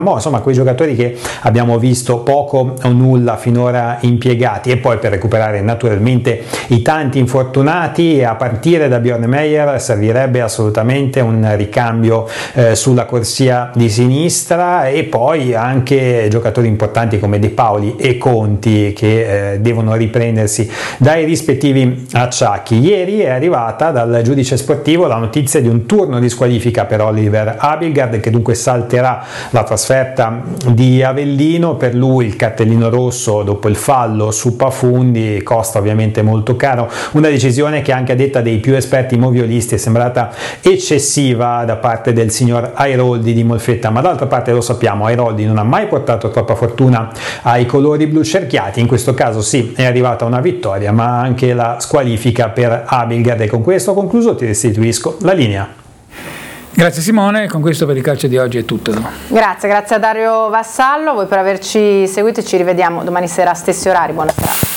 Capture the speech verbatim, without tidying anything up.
insomma quei giocatori che abbiamo visto poco o nulla finora impiegati, e poi per recuperare naturalmente i tanti infortunati, a partire da Bjorn Meyer servirebbe assolutamente un ricambio eh, sulla corsia di sinistra, e poi anche giocatori importanti come De Paoli e Conti che eh, devono riprendersi dai rispettivi acciacchi. Ieri è arrivata dal giudice sportivo la notizia di un turno di squalifica per Oliver Abildgaard, che dunque salterà la trasferta di Avellino. Per lui il cartellino rosso dopo il fallo su Pafundi costa ovviamente molto caro, una decisione che anche a detta dei più esperti moviolisti è sembrata eccessiva da parte del signor Airoldi di Molfetta, ma d'altra parte lo sappiamo, Airoldi non ha mai portato troppa fortuna ai colori blu cerchiati. In questo caso sì, è arrivata una vittoria, ma anche la squalifica per Abildgaard. E con questo ho concluso, ti restituisco la linea. Grazie Simone, con questo per il calcio di oggi è tutto. Grazie, grazie a Dario Vassallo, voi per averci seguito, e ci rivediamo domani sera a stessi orari. Buona serata.